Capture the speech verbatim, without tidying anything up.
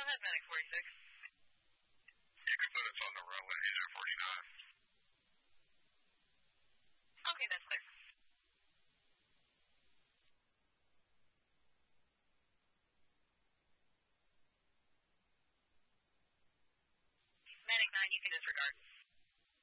ahead, Medic forty-six. You can put us on the runway, Asia forty-nine. Okay, that's clear. Medic nine, you can disregard.